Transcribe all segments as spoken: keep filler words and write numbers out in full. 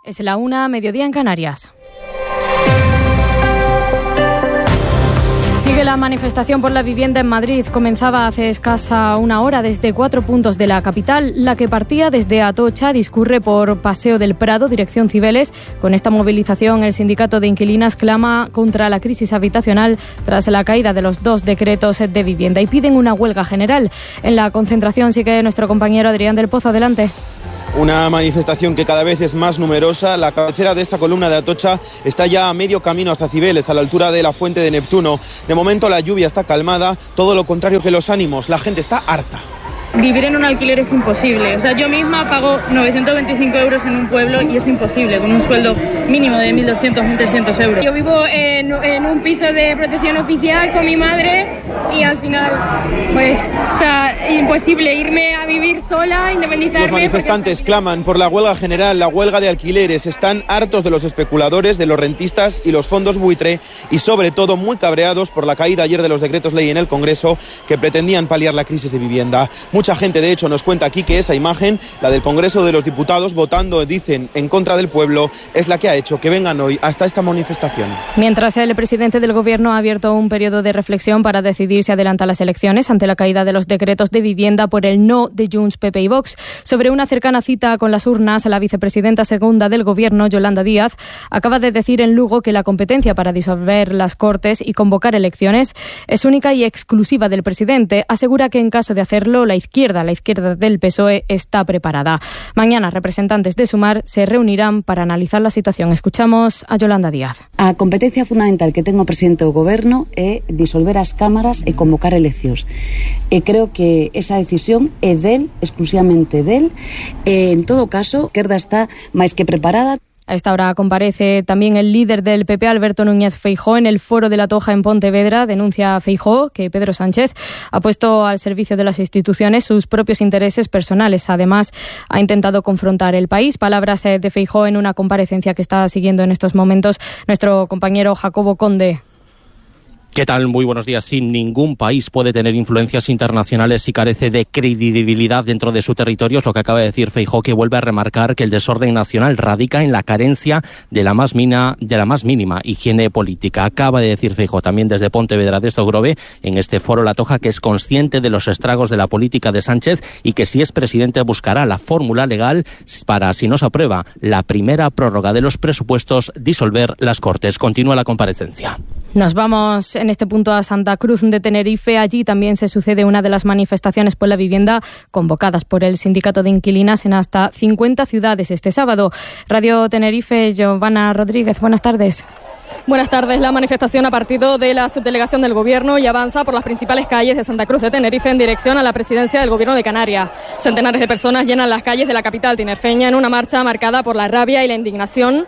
Es la una, mediodía en Canarias. Sigue la manifestación por la vivienda en Madrid. Comenzaba hace escasa una hora desde cuatro puntos de la capital. La que partía desde Atocha discurre por Paseo del Prado, dirección Cibeles. Con esta movilización, el sindicato de inquilinas clama contra la crisis habitacional tras la caída de los dos decretos de vivienda y piden una huelga general. En la concentración sigue nuestro compañero Adrián del Pozo. Adelante. Una manifestación que cada vez es más numerosa. La cabecera de esta columna de Atocha está ya a medio camino hasta Cibeles, a la altura de la Fuente de Neptuno. De momento la lluvia está calmada, todo lo contrario que los ánimos. La gente está harta. Vivir en un alquiler es imposible. O sea, yo misma pago novecientos veinticinco euros en un pueblo y es imposible, con un sueldo mínimo de mil doscientos, mil trescientos euros. Yo vivo en, en un piso de protección oficial con mi madre y al final, pues, o sea, imposible irme a vivir sola, independizarme. Los manifestantes porque... claman por la huelga general, la huelga de alquileres. Están hartos de los especuladores, de los rentistas y los fondos buitre y sobre todo muy cabreados por la caída ayer de los decretos ley en el Congreso que pretendían paliar la crisis de vivienda. Mucha gente, de hecho, nos cuenta aquí que esa imagen, la del Congreso de los Diputados, votando, dicen, en contra del pueblo, es la que ha hecho que vengan hoy hasta esta manifestación. Mientras el presidente del Gobierno ha abierto un periodo de reflexión para decidir si adelanta las elecciones ante la caída de los decretos de vivienda por el no de Junts, P P y Vox. Sobre una cercana cita con las urnas, la vicepresidenta segunda del Gobierno, Yolanda Díaz, acaba de decir en Lugo que la competencia para disolver las Cortes y convocar elecciones es única y exclusiva del presidente. Asegura que en caso de hacerlo, la izquierda la izquierda del P S O E está preparada. Mañana, representantes de Sumar se reunirán para analizar la situación. Escuchamos a Yolanda Díaz. A competencia fundamental que ten o presidente do Goberno é disolver as cámaras e convocar eleccións. E creo que esa decisión é del, exclusivamente del. E, en todo caso, a izquierda está máis que preparada. A esta hora comparece también el líder del P P, Alberto Núñez Feijóo, en el foro de la Toja en Pontevedra. Denuncia Feijóo que Pedro Sánchez ha puesto al servicio de las instituciones sus propios intereses personales. Además, ha intentado confrontar el país. Palabras de Feijóo en una comparecencia que está siguiendo en estos momentos nuestro compañero Jacobo Conde. ¿Qué tal? Muy buenos días. Sí, ningún país puede tener influencias internacionales si carece de credibilidad dentro de su territorio. Es lo que acaba de decir Feijóo, que vuelve a remarcar que el desorden nacional radica en la carencia de la más, mina, de la más mínima higiene política. Acaba de decir Feijóo también desde Pontevedra de Estogrove, en este foro La Toja, que es consciente de los estragos de la política de Sánchez y que si es presidente buscará la fórmula legal para, si no se aprueba la primera prórroga de los presupuestos, disolver las Cortes. Continúa la comparecencia. Nos vamos en este punto a Santa Cruz de Tenerife. Allí también se sucede una de las manifestaciones por la vivienda convocadas por el sindicato de inquilinas en hasta cincuenta ciudades este sábado. Radio Tenerife, Giovanna Rodríguez, buenas tardes. Buenas tardes. La manifestación ha partido de la subdelegación del Gobierno y avanza por las principales calles de Santa Cruz de Tenerife en dirección a la presidencia del Gobierno de Canarias. Centenares de personas llenan las calles de la capital tinerfeña en una marcha marcada por la rabia y la indignación.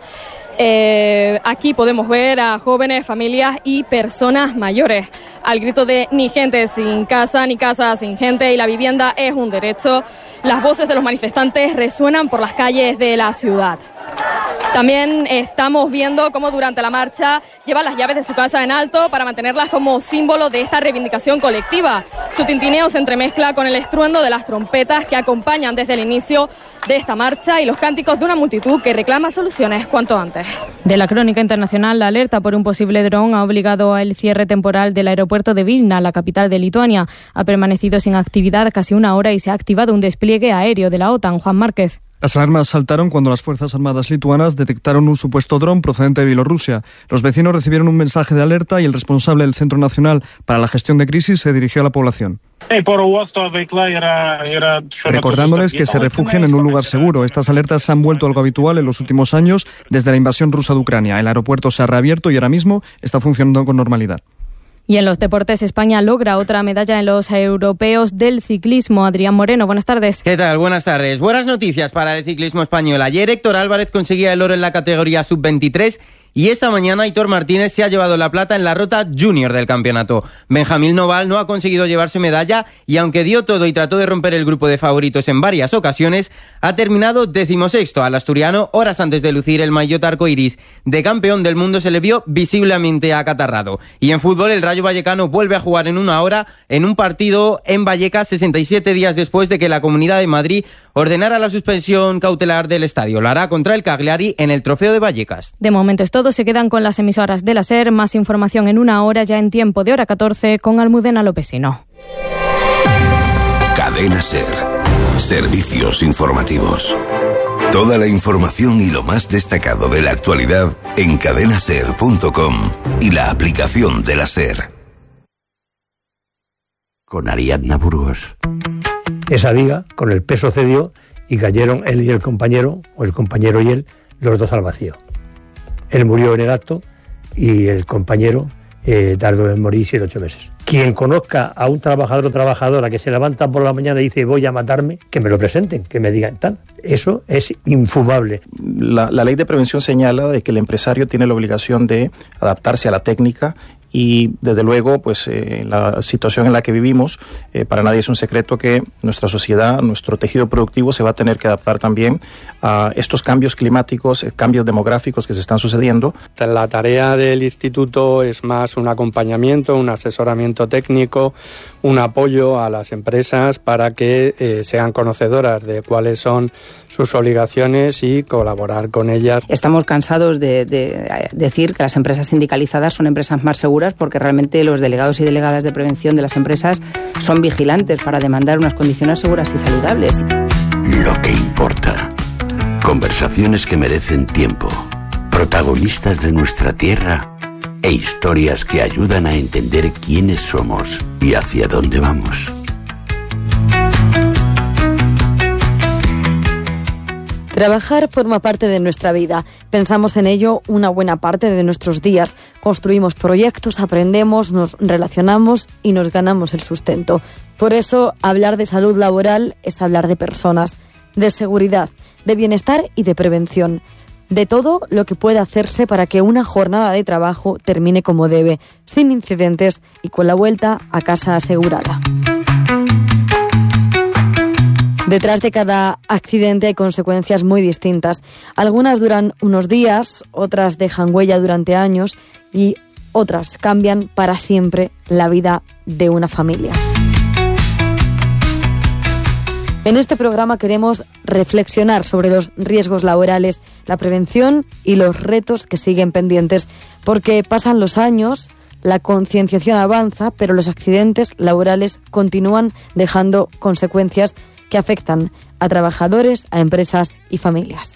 Eh, aquí podemos ver a jóvenes, familias y personas mayores al grito de ni gente sin casa, ni casa sin gente, y la vivienda es un derecho. Las voces de los manifestantes resuenan por las calles de la ciudad. También estamos viendo cómo durante la marcha llevan las llaves de su casa en alto para mantenerlas como símbolo de esta reivindicación colectiva. Su tintineo se entremezcla con el estruendo de las trompetas que acompañan desde el inicio de esta marcha y los cánticos de una multitud que reclama soluciones cuanto antes. De la crónica internacional, la alerta por un posible dron ha obligado al cierre temporal del aeropuerto de Vilna, la capital de Lituania. Ha permanecido sin actividad casi una hora y se ha activado un despliegue aéreo de la OTAN. Juan Márquez. Las alarmas saltaron cuando las Fuerzas Armadas lituanas detectaron un supuesto dron procedente de Bielorrusia. Los vecinos recibieron un mensaje de alerta y el responsable del Centro Nacional para la Gestión de Crisis se dirigió a la población. Recordándoles que se refugien en un lugar seguro. Estas alertas se han vuelto algo habitual en los últimos años desde la invasión rusa de Ucrania. El aeropuerto se ha reabierto y ahora mismo está funcionando con normalidad. Y en los deportes, España logra otra medalla en los europeos del ciclismo. Adrián Moreno, buenas tardes. ¿Qué tal? Buenas tardes. Buenas noticias para el ciclismo español. Ayer Héctor Álvarez conseguía el oro en la categoría sub veintitrés Y esta mañana Aitor Martínez se ha llevado la plata en la ruta junior del campeonato. Benjamín Noval no ha conseguido llevarse medalla y aunque dio todo y trató de romper el grupo de favoritos en varias ocasiones, ha terminado decimosexto. Al asturiano, horas antes de lucir el maillot arcoiris de campeón del mundo, se le vio visiblemente acatarrado. Y en fútbol, el Rayo Vallecano vuelve a jugar en una hora en un partido en Vallecas sesenta y siete días después de que la Comunidad de Madrid ordenara la suspensión cautelar del estadio. Lo hará contra el Cagliari en el Trofeo de Vallecas. De momento es todo. Se quedan con las emisoras de la SER. Más información en una hora, ya en tiempo de hora catorce, con Almudena Lopesino. Cadena SER. Servicios informativos. Toda la información y lo más destacado de la actualidad en cadena ser punto com y la aplicación de la SER. Con Ariadna Burgos. Esa viga, con el peso cedió y cayeron él y el compañero, o el compañero y él, los dos al vacío. Él murió en el acto y el compañero eh, tardó en morir siete ocho meses. Quien conozca a un trabajador o trabajadora que se levanta por la mañana y dice voy a matarme, que me lo presenten, que me digan tal. Eso es infumable. La, la ley de prevención señala de que el empresario tiene la obligación de adaptarse a la técnica y desde luego pues eh, la situación en la que vivimos, eh, para nadie es un secreto que nuestra sociedad, nuestro tejido productivo se va a tener que adaptar también a estos cambios climáticos, eh, cambios demográficos que se están sucediendo. La tarea del instituto es más un acompañamiento, un asesoramiento técnico, un apoyo a las empresas para que eh, sean conocedoras de cuáles son sus obligaciones y colaborar con ellas. Estamos cansados de, de decir que las empresas sindicalizadas son empresas más seguras, porque realmente los delegados y delegadas de prevención de las empresas son vigilantes para demandar unas condiciones seguras y saludables. Lo que importa. Conversaciones que merecen tiempo. Protagonistas de nuestra tierra e historias que ayudan a entender quiénes somos y hacia dónde vamos. Trabajar forma parte de nuestra vida. Pensamos en ello una buena parte de nuestros días. Construimos proyectos, aprendemos, nos relacionamos y nos ganamos el sustento. Por eso, hablar de salud laboral es hablar de personas, de seguridad, de bienestar y de prevención. De todo lo que puede hacerse para que una jornada de trabajo termine como debe, sin incidentes y con la vuelta a casa asegurada. Detrás de cada accidente hay consecuencias muy distintas. Algunas duran unos días, otras dejan huella durante años y otras cambian para siempre la vida de una familia. En este programa queremos reflexionar sobre los riesgos laborales, la prevención y los retos que siguen pendientes, porque pasan los años, la concienciación avanza, pero los accidentes laborales continúan dejando consecuencias que afectan a trabajadores, a empresas y familias.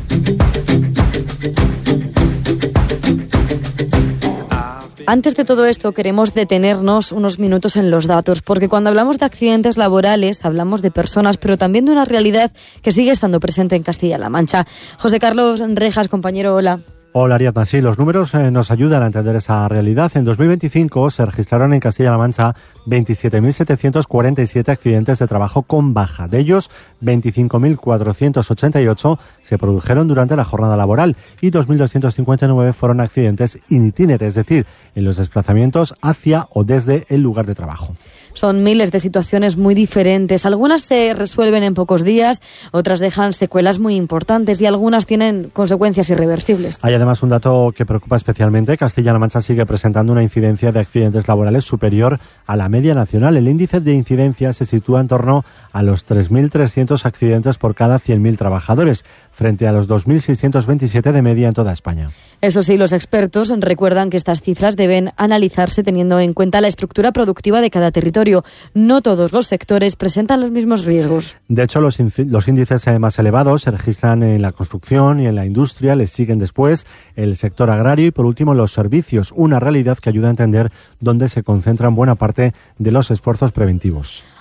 Antes de todo esto, queremos detenernos unos minutos en los datos, porque cuando hablamos de accidentes laborales, hablamos de personas, pero también de una realidad que sigue estando presente en Castilla-La Mancha. José Carlos Rejas, compañero, hola. Hola Ariadna, sí, los números eh, nos ayudan a entender esa realidad. En dos mil veinticinco se registraron en Castilla-La Mancha veintisiete mil setecientos cuarenta y siete accidentes de trabajo con baja. De ellos, veinticinco mil cuatrocientos ochenta y ocho se produjeron durante la jornada laboral y dos mil doscientos cincuenta y nueve fueron accidentes in itinere, es decir, en los desplazamientos hacia o desde el lugar de trabajo. Son miles de situaciones muy diferentes. Algunas se resuelven en pocos días, otras dejan secuelas muy importantes y algunas tienen consecuencias irreversibles. Hay además un dato que preocupa especialmente. Castilla-La Mancha sigue presentando una incidencia de accidentes laborales superior a la media nacional. El índice de incidencia se sitúa en torno a los tres mil trescientos accidentes por cada cien mil trabajadores, frente a los dos mil seiscientos veintisiete de media en toda España. Eso sí, los expertos recuerdan que estas cifras deben analizarse teniendo en cuenta la estructura productiva de cada territorio. No todos los sectores presentan los mismos riesgos. De hecho, los, los índices más elevados se registran en la construcción y en la industria, les siguen después el sector agrario y por último los servicios, una realidad que ayuda a entender dónde se concentran buena parte de los esfuerzos preventivos.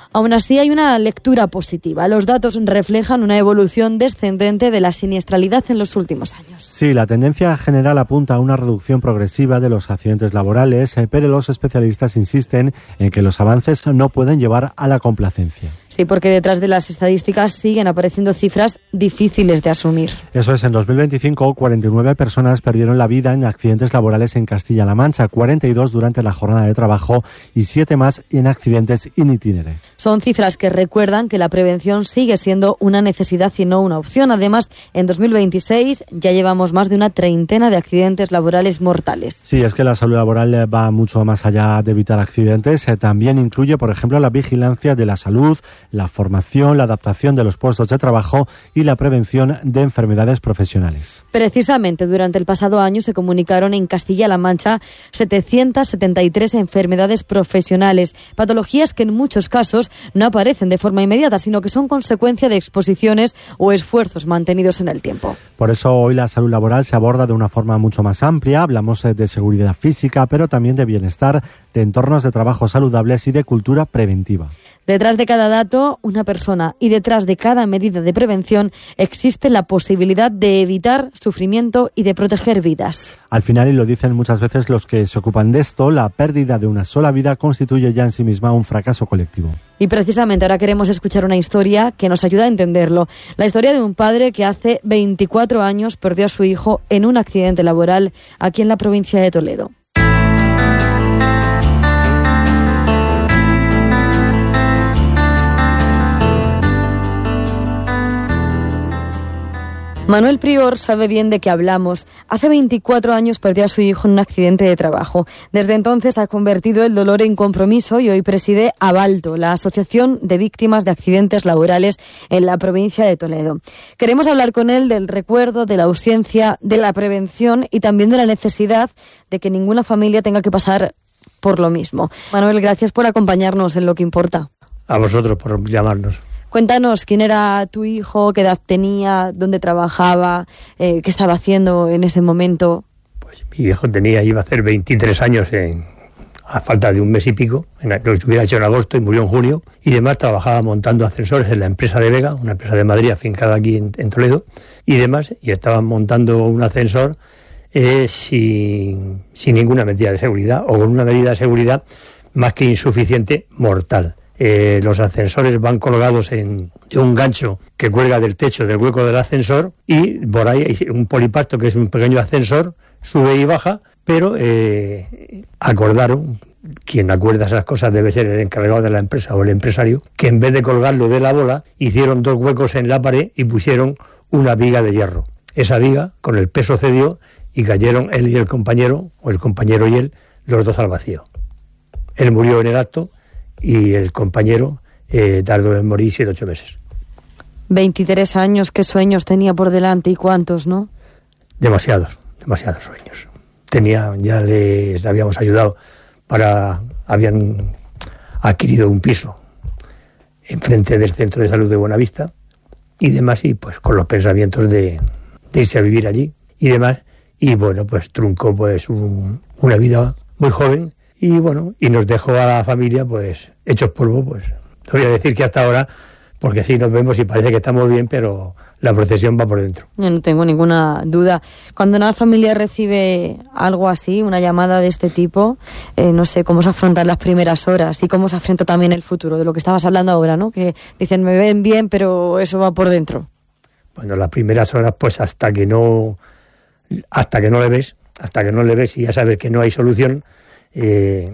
Aún así, hay una lectura positiva. Los datos reflejan una evolución descendente de la siniestralidad en los últimos años. Sí, la tendencia general apunta a una reducción progresiva de los accidentes laborales, pero los especialistas insisten en que los avances no pueden llevar a la complacencia. Sí, porque detrás de las estadísticas siguen apareciendo cifras difíciles de asumir. Eso es, en dos mil veinticinco, cuarenta y nueve personas perdieron la vida en accidentes laborales en Castilla-La Mancha, cuarenta y dos durante la jornada de trabajo y siete más en accidentes in itinere. Son cifras que recuerdan que la prevención sigue siendo una necesidad y no una opción. Además, en dos mil veintiséis ya llevamos más de una treintena de accidentes laborales mortales. Sí, es que la salud laboral va mucho más allá de evitar accidentes. También incluye, por ejemplo, la vigilancia de la salud, la formación, la adaptación de los puestos de trabajo y la prevención de enfermedades profesionales. Precisamente durante el pasado año se comunicaron en Castilla-La Mancha setecientas setenta y tres enfermedades profesionales, patologías que en muchos casos no aparecen de forma inmediata, sino que son consecuencia de exposiciones o esfuerzos mantenidos en el tiempo. Por eso hoy la salud laboral se aborda de una forma mucho más amplia. Hablamos de seguridad física, pero también de bienestar, de entornos de trabajo saludables y de cultura preventiva. Detrás de cada dato, una persona, y detrás de cada medida de prevención existe la posibilidad de evitar sufrimiento y de proteger vidas. Al final, y lo dicen muchas veces los que se ocupan de esto, la pérdida de una sola vida constituye ya en sí misma un fracaso colectivo. Y precisamente ahora queremos escuchar una historia que nos ayuda a entenderlo. La historia de un padre que hace veinticuatro años perdió a su hijo en un accidente laboral aquí en la provincia de Toledo. Manuel Prior sabe bien de qué hablamos. Hace veinticuatro años perdió a su hijo en un accidente de trabajo. Desde entonces ha convertido el dolor en compromiso y hoy preside Abalto, la Asociación de Víctimas de Accidentes Laborales en la provincia de Toledo. Queremos hablar con él del recuerdo, de la ausencia, de la prevención y también de la necesidad de que ninguna familia tenga que pasar por lo mismo. Manuel, gracias por acompañarnos en Lo que Importa. A vosotros por llamarnos. Cuéntanos, ¿quién era tu hijo? ¿Qué edad tenía? ¿Dónde trabajaba? Eh, ¿Qué estaba haciendo en ese momento? Pues mi hijo tenía, iba a hacer veintitrés años en, a falta de un mes y pico. En, lo hubiera hecho en agosto y murió en junio. Y demás trabajaba montando ascensores en la empresa de Vega, una empresa de Madrid afincada aquí en, en Toledo. Y demás, y estaban montando un ascensor eh, sin, sin ninguna medida de seguridad, o con una medida de seguridad más que insuficiente, mortal. Eh, los ascensores van colgados en un gancho que cuelga del techo del hueco del ascensor y por ahí hay un polipacto que es un pequeño ascensor, sube y baja, pero eh, acordaron, quien acuerda esas cosas debe ser el encargado de la empresa o el empresario, que en vez de colgarlo de la bola, hicieron dos huecos en la pared y pusieron una viga de hierro. Esa viga, con el peso cedió y cayeron él y el compañero, o el compañero y él, los dos al vacío. Él murió en el acto y el compañero eh, tardó en morir siete ocho meses. veintitrés años, qué sueños tenía por delante y cuántos, ¿no? Demasiados, demasiados sueños. Tenía, ya les habíamos ayudado para, habían adquirido un piso enfrente del Centro de Salud de Buenavista y demás, y pues con los pensamientos de, de irse a vivir allí y demás, y bueno, pues truncó pues un, una vida muy joven. Y bueno, y nos dejó a la familia pues hechos polvo, pues no voy a decir que hasta ahora, porque sí nos vemos y parece que estamos bien, pero la procesión va por dentro. Yo no tengo ninguna duda. Cuando una familia recibe algo así, una llamada de este tipo, eh, no sé cómo se afrontan las primeras horas y cómo se afronta también el futuro, de lo que estabas hablando ahora, ¿no? Que dicen, me ven bien, pero eso va por dentro. Bueno, las primeras horas, pues hasta que no, hasta que no le ves, hasta que no le ves y ya sabes que no hay solución, Eh,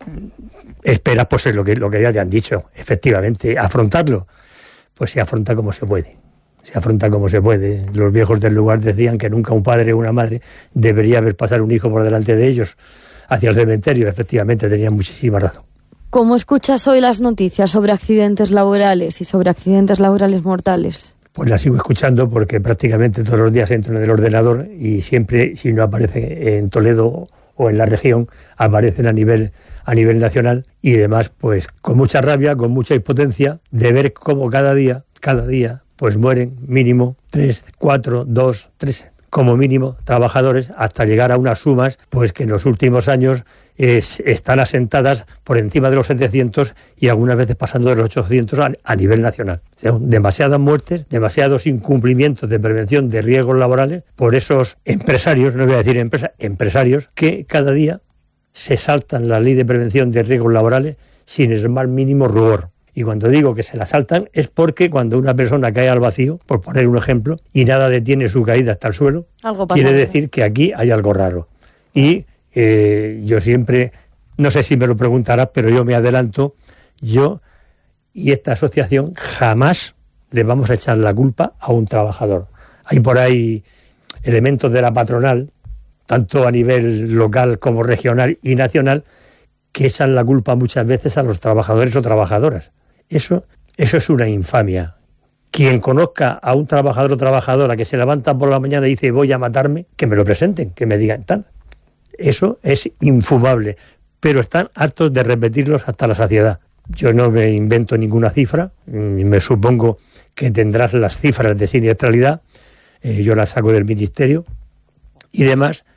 esperas pues lo que lo que ya te han dicho, efectivamente, afrontarlo, pues se afronta como se puede, se afronta como se puede. Los viejos del lugar decían que nunca un padre o una madre debería ver pasar un hijo por delante de ellos hacia el cementerio. Efectivamente, tenían muchísima razón. ¿Cómo escuchas hoy las noticias sobre accidentes laborales y sobre accidentes laborales mortales? Pues las sigo escuchando porque prácticamente todos los días entro en el ordenador y siempre, si no aparece en Toledo o en la región, aparecen a nivel a nivel nacional y demás, pues con mucha rabia, con mucha impotencia de ver cómo cada día, cada día, pues mueren mínimo tres, cuatro, dos, tres, como mínimo trabajadores, hasta llegar a unas sumas pues que en los últimos años es, están asentadas por encima de los setecientos y algunas veces pasando de los ochocientos a, a nivel nacional. O sea, demasiadas muertes, demasiados incumplimientos de prevención de riesgos laborales por esos empresarios, no voy a decir empresa, empresarios, que cada día se saltan la ley de prevención de riesgos laborales sin el más mínimo rubor. Y cuando digo que se la saltan es porque cuando una persona cae al vacío, por poner un ejemplo, y nada detiene su caída hasta el suelo, algo pasa, quiere decir que aquí hay algo raro. Y eh, yo siempre, no sé si me lo preguntarás, pero yo me adelanto, yo y esta asociación jamás le vamos a echar la culpa a un trabajador. Hay por ahí elementos de la patronal, tanto a nivel local como regional y nacional, que echan la culpa muchas veces a los trabajadores o trabajadoras. Eso, eso es una infamia. Quien conozca a un trabajador o trabajadora que se levanta por la mañana y dice voy a matarme, que me lo presenten, que me digan tal. Eso es infumable, pero están hartos de repetirlos hasta la saciedad. Yo no me invento ninguna cifra, me supongo que tendrás las cifras de siniestralidad, eh, yo las saco del ministerio y demás,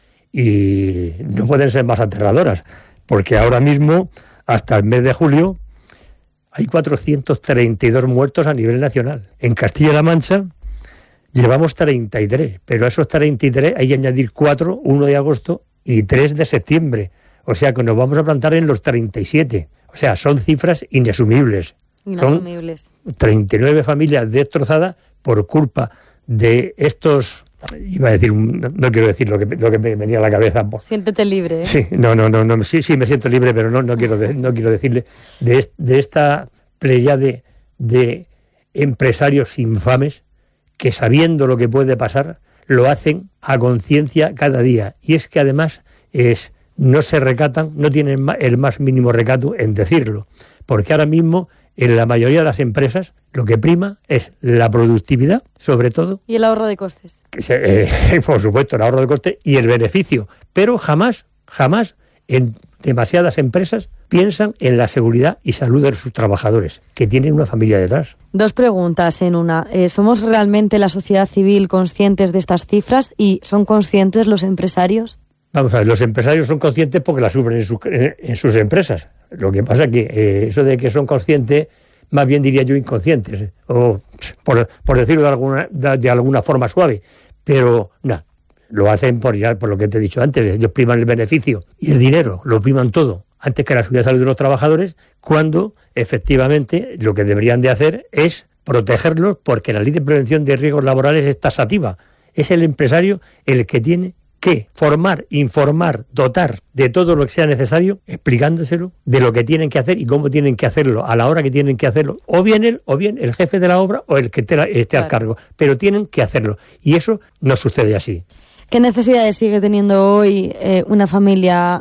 y no pueden ser más aterradoras, porque ahora mismo, hasta el mes de julio, hay cuatrocientos treinta y dos muertos a nivel nacional. En Castilla-La Mancha llevamos treinta y tres, pero a esos treinta y tres hay que añadir cuatro, uno de agosto y tres de septiembre. O sea que nos vamos a plantar en los treinta y siete. O sea, son cifras inasumibles. Inasumibles. Son treinta y nueve familias destrozadas por culpa de estos... Iba a decir, no, no quiero decir lo que, lo que me venía a la cabeza. Siéntete libre, ¿eh? Sí, no, no, no, no, sí, sí me siento libre, pero no, no quiero, de, no quiero decirle de, est, de esta pleyade de empresarios infames que sabiendo lo que puede pasar lo hacen a conciencia cada día. Y es que además es no se recatan, no tienen el más mínimo recato en decirlo, porque ahora mismo en la mayoría de las empresas lo que prima es la productividad, sobre todo. Y el ahorro de costes. Que se, eh, por supuesto, el ahorro de costes y el beneficio. Pero jamás, jamás en demasiadas empresas piensan en la seguridad y salud de sus trabajadores, que tienen una familia detrás. Dos preguntas en una. Eh, ¿Somos realmente la sociedad civil conscientes de estas cifras y son conscientes los empresarios? Vamos a ver, los empresarios son conscientes porque las sufren en, su, en, en sus empresas. Lo que pasa es que eh, eso de que son conscientes, más bien diría yo inconscientes, ¿eh? o por, por decirlo de alguna, de, de alguna forma suave, pero no, lo hacen por, ya, por lo que te he dicho antes, ellos priman el beneficio y el dinero, lo priman todo, antes que la seguridad de salud de los trabajadores, cuando efectivamente lo que deberían de hacer es protegerlos, porque la ley de prevención de riesgos laborales es taxativa, es el empresario el que tiene que formar, informar, dotar de todo lo que sea necesario, explicándoselo de lo que tienen que hacer y cómo tienen que hacerlo, a la hora que tienen que hacerlo, o bien él, o bien el jefe de la obra, o el que esté, esté claro. al cargo, pero tienen que hacerlo, y eso no sucede así. ¿Qué necesidades sigue teniendo hoy eh, una familia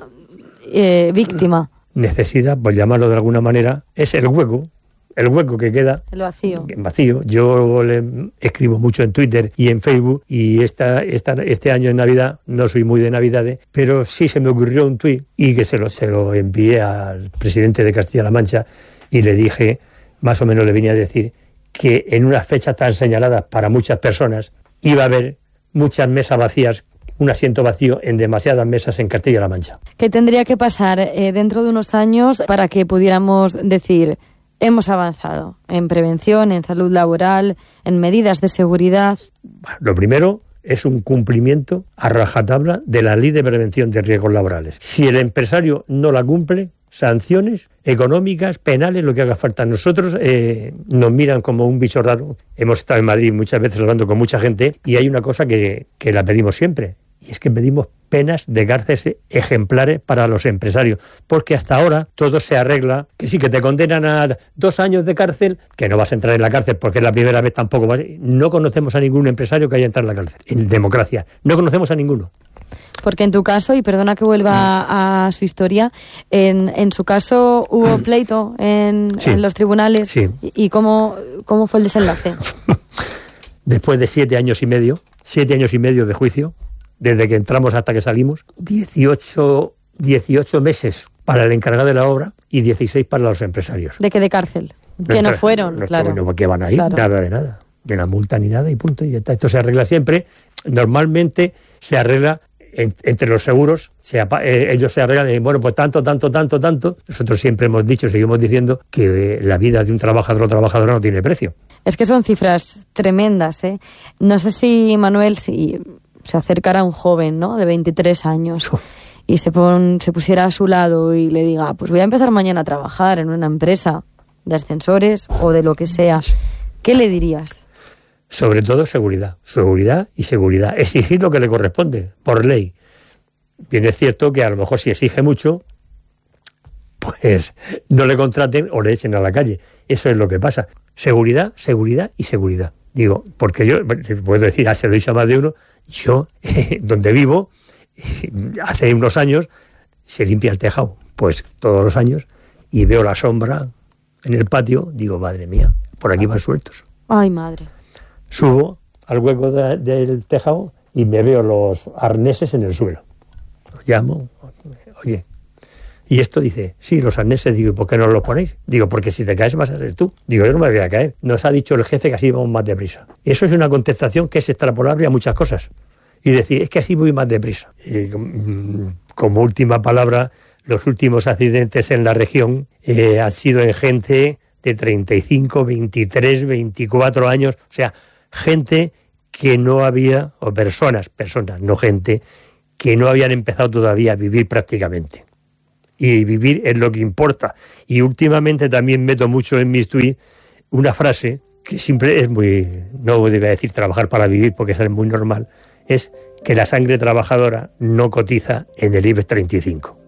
eh, víctima? Necesidad, por llamarlo de alguna manera, es el hueco, el hueco que queda el vacío. vacío. Yo le escribo mucho en Twitter y en Facebook, y esta, esta, este año en Navidad, no soy muy de Navidades, pero sí se me ocurrió un tuit y que se lo, se lo envié al presidente de Castilla-La Mancha y le dije, más o menos le venía a decir, que en unas fechas tan señaladas para muchas personas iba a haber muchas mesas vacías, un asiento vacío en demasiadas mesas en Castilla-La Mancha. ¿Qué tendría que pasar eh, dentro de unos años para que pudiéramos decir... hemos avanzado en prevención, en salud laboral, en medidas de seguridad? Lo primero es un cumplimiento a rajatabla de la ley de prevención de riesgos laborales. Si el empresario no la cumple, sanciones económicas, penales, lo que haga falta. Nosotros eh, nos miran como un bicho raro. Hemos estado en Madrid muchas veces hablando con mucha gente y hay una cosa que, que la pedimos siempre. Y es que pedimos penas de cárcel ejemplares para los empresarios, porque hasta ahora todo se arregla, que sí, que te condenan a dos años de cárcel, que no vas a entrar en la cárcel porque es la primera vez tampoco. No conocemos a ningún empresario que haya entrado en la cárcel, en democracia, no conocemos a ninguno. Porque en tu caso, y perdona que vuelva a, a su historia, en, en su caso hubo pleito en, sí, en los tribunales, sí. ¿Y cómo, cómo fue el desenlace? Después de siete años y medio, siete años y medio de juicio, desde que entramos hasta que salimos, dieciocho, dieciocho meses para el encargado de la obra y dieciséis para los empresarios. ¿De qué de cárcel? Que no fueron, no, claro. No, ¿qué van a ir? Claro. Nada de nada. ni una multa ni nada y punto, y ya está. Esto se arregla siempre. Normalmente se arregla en, entre los seguros, se, eh, ellos se arreglan y bueno, pues tanto, tanto, tanto, tanto. Nosotros siempre hemos dicho, seguimos diciendo que eh, la vida de un trabajador o trabajadora no tiene precio. Es que son cifras tremendas, ¿eh? No sé si, Manuel, si se acercara un joven, ¿no?, de veintitrés años y se, pon, se pusiera a su lado y le diga, pues voy a empezar mañana a trabajar en una empresa de ascensores o de lo que sea, ¿qué le dirías? Sobre todo seguridad, seguridad y seguridad. Exigir lo que le corresponde, por ley. Bien es cierto que a lo mejor si exige mucho, pues no le contraten o le echen a la calle. Eso es lo que pasa. Seguridad, seguridad y seguridad. Digo, porque yo, puedo decir, ah, se lo he dicho a más de uno, yo, eh, donde vivo, hace unos años, se limpia el tejado, pues todos los años, y veo la sombra en el patio, digo, madre mía, por aquí van sueltos. Ay, madre. Subo al hueco de, del tejado y me veo los arneses en el suelo. Los llamo, oye, y esto dice, sí, los arneses, digo, ¿y por qué no los ponéis? Digo, porque si te caes vas a ser tú. Digo, yo no me voy a caer. Nos ha dicho el jefe que así vamos más deprisa. Eso es una contestación que es extrapolable a muchas cosas. Y decir, es que así voy más deprisa. Y, como última palabra, los últimos accidentes en la región eh, han sido en gente de treinta y cinco, veintitrés, veinticuatro años, o sea, gente que no había, o personas, personas, no gente, que no habían empezado todavía a vivir prácticamente. Y vivir es lo que importa. Y últimamente también meto mucho en mis tweets una frase que siempre es muy, no debe decir trabajar para vivir porque eso es muy normal, es que la sangre trabajadora no cotiza en el IBEX treinta y cinco.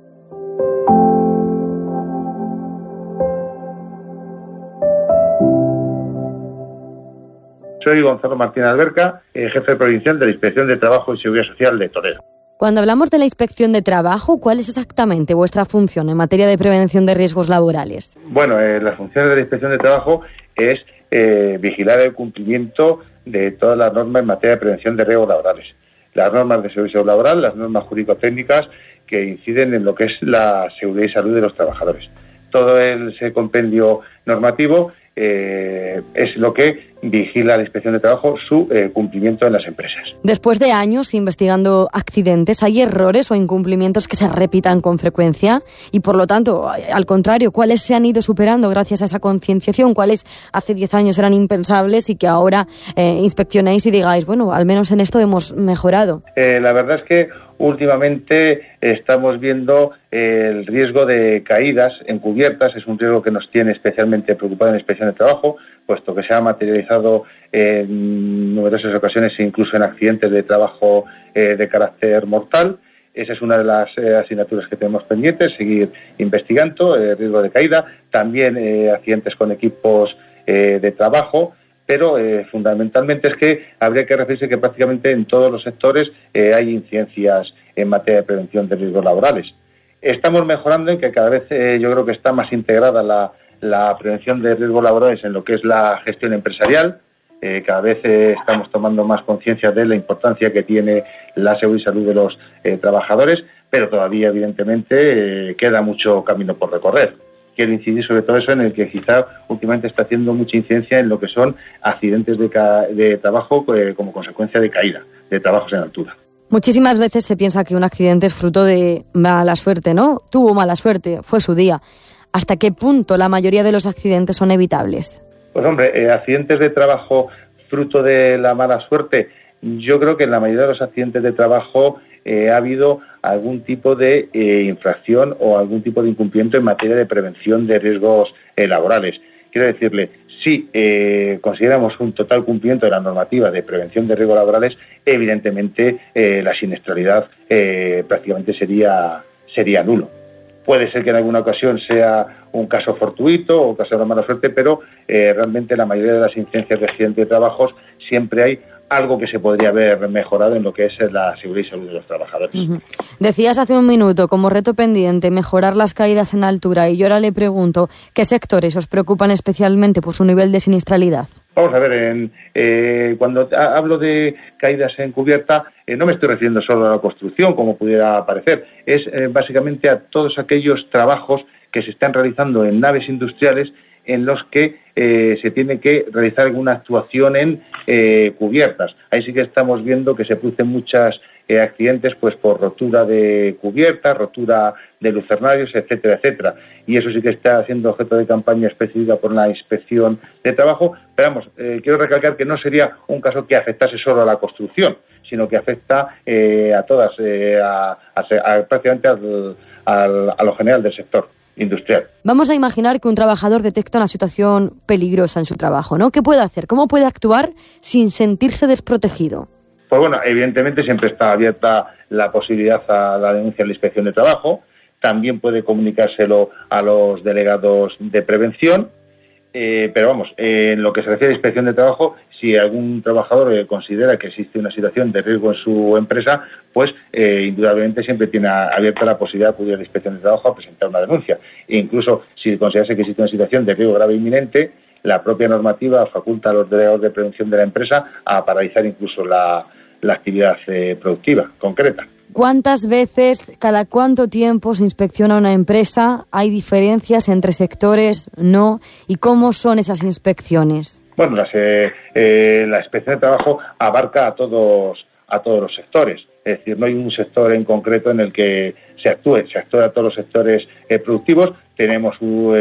Soy Gonzalo Martín Alberca, eh, jefe provincial de la Inspección de Trabajo y Seguridad Social de Toledo. Cuando hablamos de la Inspección de Trabajo, ¿cuál es exactamente vuestra función en materia de prevención de riesgos laborales? Bueno, eh, las funciones de la Inspección de Trabajo es eh, vigilar el cumplimiento de todas las normas en materia de prevención de riesgos laborales. Las normas de seguridad laboral, las normas jurídico-técnicas que inciden en lo que es la seguridad y salud de los trabajadores. Todo ese compendio normativo eh, es lo que vigila la Inspección de Trabajo, su eh, cumplimiento en las empresas. Después de años investigando accidentes, ¿hay errores o incumplimientos que se repitan con frecuencia? Y por lo tanto, al contrario, ¿cuáles se han ido superando gracias a esa concienciación? ¿Cuáles hace diez años eran impensables y que ahora eh, inspeccionéis y digáis, bueno, al menos en esto hemos mejorado? Eh, la verdad es que últimamente estamos viendo el riesgo de caídas encubiertas. Es un riesgo que nos tiene especialmente preocupado en la Inspección de Trabajo, puesto que se ha materializado en numerosas ocasiones, incluso en accidentes de trabajo eh, de carácter mortal. Esa es una de las eh, asignaturas que tenemos pendientes, seguir investigando el eh, riesgo de caída, también eh, accidentes con equipos eh, de trabajo, pero eh, fundamentalmente es que habría que referirse que prácticamente en todos los sectores eh, hay incidencias en materia de prevención de riesgos laborales. Estamos mejorando en que cada vez eh, yo creo que está más integrada la, la prevención de riesgos laborales en lo que es la gestión empresarial. Eh, cada vez eh, estamos tomando más conciencia de la importancia que tiene la seguridad y salud de los eh, trabajadores, pero todavía evidentemente eh, queda mucho camino por recorrer. Quiero incidir sobre todo eso en el que quizá últimamente está haciendo mucha incidencia en lo que son accidentes de, ca- de trabajo eh, como consecuencia de caída, de trabajos en altura. Muchísimas veces se piensa que un accidente es fruto de mala suerte, ¿no? Tuvo mala suerte, fue su día. ¿Hasta qué punto la mayoría de los accidentes son evitables? Pues hombre, eh, accidentes de trabajo fruto de la mala suerte, yo creo que en la mayoría de los accidentes de trabajo eh, ha habido algún tipo de eh, infracción o algún tipo de incumplimiento en materia de prevención de riesgos eh, laborales. Quiero decirle, si eh, consideramos un total cumplimiento de la normativa de prevención de riesgos laborales, evidentemente eh, la siniestralidad eh, prácticamente sería, sería nulo. Puede ser que en alguna ocasión sea un caso fortuito o un caso de mala suerte, pero eh, realmente la mayoría de las incidencias de accidentes de trabajos siempre hay algo que se podría haber mejorado en lo que es la seguridad y salud de los trabajadores. Uh-huh. Decías hace un minuto, como reto pendiente, mejorar las caídas en altura, y yo ahora le pregunto, ¿qué sectores os preocupan especialmente por su nivel de siniestralidad? Vamos a ver, en, eh, cuando hablo de caídas en cubierta, eh, no me estoy refiriendo solo a la construcción, como pudiera parecer, es eh, básicamente a todos aquellos trabajos que se están realizando en naves industriales en los que eh, se tiene que realizar alguna actuación en eh, cubiertas. Ahí sí que estamos viendo que se producen muchas eh, accidentes pues por rotura de cubiertas, rotura de lucernarios, etcétera, etcétera. Y eso sí que está siendo objeto de campaña específica por la Inspección de Trabajo. Pero vamos, eh, quiero recalcar que no sería un caso que afectase solo a la construcción, sino que afecta eh, a todas, eh, a, a, a, prácticamente al, al, a lo general del sector industrial. Vamos a imaginar que un trabajador detecta una situación peligrosa en su trabajo, ¿no? ¿Qué puede hacer? ¿Cómo puede actuar sin sentirse desprotegido? Pues bueno, evidentemente siempre está abierta la posibilidad a la denuncia de la Inspección de Trabajo. También puede comunicárselo a los delegados de prevención. Eh, pero vamos, eh, en lo que se refiere a Inspección de Trabajo, si algún trabajador eh, considera que existe una situación de riesgo en su empresa, pues eh, indudablemente siempre tiene abierta la posibilidad de acudir a la Inspección de Trabajo a presentar una denuncia. E incluso si considerase que existe una situación de riesgo grave e inminente, la propia normativa faculta a los delegados de prevención de la empresa a paralizar incluso la, la actividad eh, productiva concreta. ¿Cuántas veces, cada cuánto tiempo se inspecciona una empresa? ¿Hay diferencias entre sectores? ¿No? ¿Y cómo son esas inspecciones? Bueno, las, eh, eh, la Inspección de Trabajo abarca a todos a todos los sectores. Es decir, no hay un sector en concreto en el que se actúe. Se actúa a todos los sectores eh, productivos. Tenemos